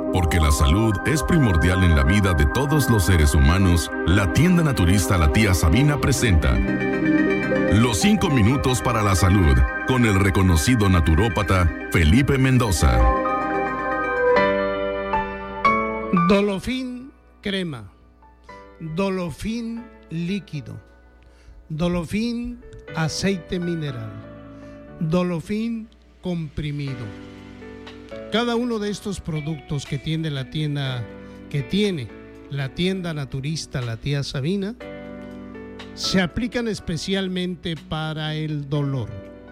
Porque la salud es primordial en la vida de todos los seres humanos, la tienda naturista La Tía Sabina presenta Los 5 minutos para la salud, con el reconocido naturópata Felipe Mendoza. Dolofin crema, Dolofin líquido, Dolofin aceite mineral, Dolofin comprimido. Cada uno de estos productos que tiene la tienda naturista La Tía Sabina se aplican especialmente para el dolor.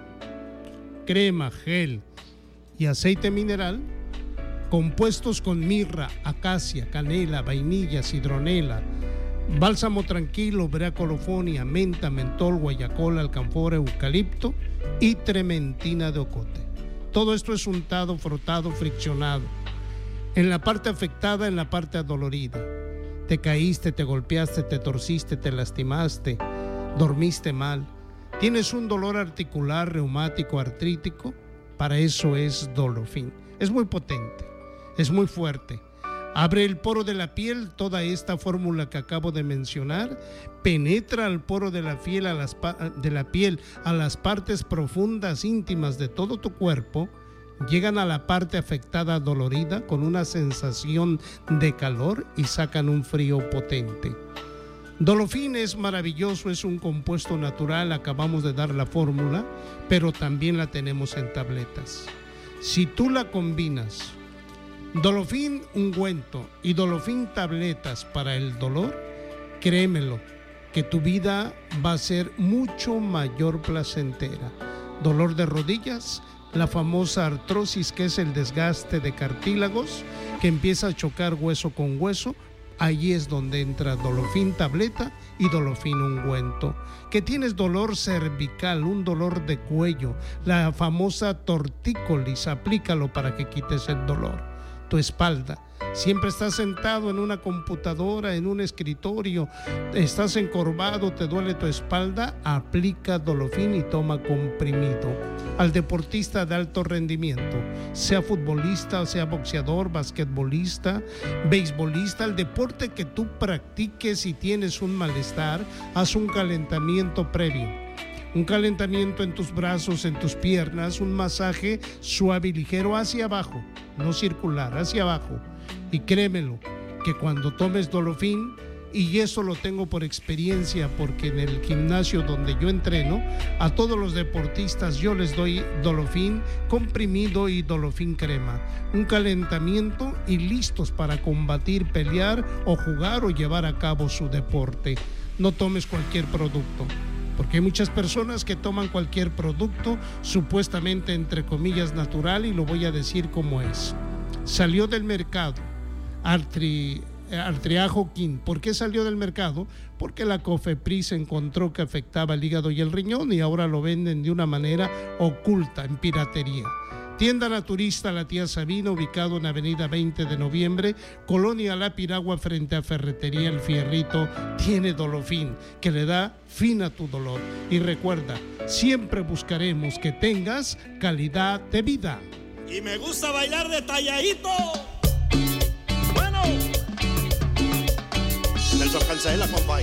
Crema, gel y aceite mineral compuestos con mirra, acacia, canela, vainilla, citronela, bálsamo tranquilo, brea colofonia, menta, mentol, guayacola, alcanfora, eucalipto y trementina de ocote. Todo esto es untado, frotado, friccionado. En la parte afectada, en la parte adolorida. Te caíste, te golpeaste, te torciste, te lastimaste, dormiste mal. ¿Tienes un dolor articular, reumático, artrítico? Para eso es Dolofin. Es muy potente, es muy fuerte. Abre el poro de la piel, toda esta fórmula que acabo de mencionar, penetra al poro de la piel, a las partes profundas, íntimas de todo tu cuerpo, llegan a la parte afectada, dolorida, con una sensación de calor y sacan un frío potente. Dolofin es maravilloso, es un compuesto natural, acabamos de dar la fórmula, pero también la tenemos en tabletas. Si tú la combinas, Dolofin ungüento y Dolofin tabletas para el dolor, créemelo, que tu vida va a ser mucho mayor placentera. Dolor de rodillas, la famosa artrosis, que es el desgaste de cartílagos, que empieza a chocar hueso con hueso, allí es donde entra Dolofin tableta y Dolofin ungüento. Que tienes dolor cervical, un dolor de cuello, la famosa tortícolis, aplícalo para que quites el dolor. Tu espalda, siempre estás sentado en una computadora, en un escritorio, estás encorvado, te duele tu espalda, aplica Dolofin y toma comprimido. Al deportista de alto rendimiento, sea futbolista, sea boxeador, basquetbolista, beisbolista, el deporte que tú practiques y tienes un malestar, haz un calentamiento previo. Un calentamiento en tus brazos, en tus piernas, un masaje suave y ligero hacia abajo, no circular, hacia abajo. Y créemelo, que cuando tomes Dolofin, y eso lo tengo por experiencia, porque en el gimnasio donde yo entreno, a todos los deportistas yo les doy Dolofin comprimido y Dolofin crema. Un calentamiento y listos para combatir, pelear o jugar o llevar a cabo su deporte. No tomes cualquier producto, porque hay muchas personas que toman cualquier producto supuestamente, entre comillas, natural, y lo voy a decir como es. Salió del mercado Artriajoquin. ¿Por qué salió del mercado? Porque la COFEPRIS encontró que afectaba el hígado y el riñón y ahora lo venden de una manera oculta, en piratería. Tienda naturista La Tía Sabina, ubicado en Avenida 20 de Noviembre, Colonia La Piragua, frente a Ferretería El Fierrito, tiene Dolofin, que le da fin a tu dolor. Y recuerda, siempre buscaremos que tengas calidad de vida. Y me gusta bailar detalladito. Bueno, Nelson Cancela, compadre.